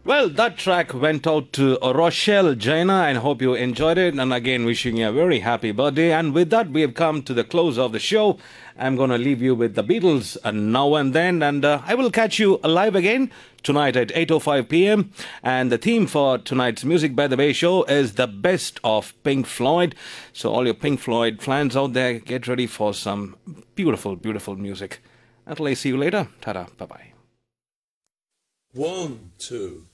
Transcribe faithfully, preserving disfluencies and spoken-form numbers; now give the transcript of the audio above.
Well, that track went out to Rochelle Jaina, and hope you enjoyed it. And again, wishing you a very happy birthday. And with that, we have come to the close of the show. I'm going to leave you with the Beatles uh, now and then, and uh, I will catch you live again tonight at eight oh five p.m. And the theme for tonight's Music by the Bay show is the best of Pink Floyd. So all your Pink Floyd fans out there, get ready for some beautiful, beautiful music. Until I see you later, ta-da, bye-bye. One, two.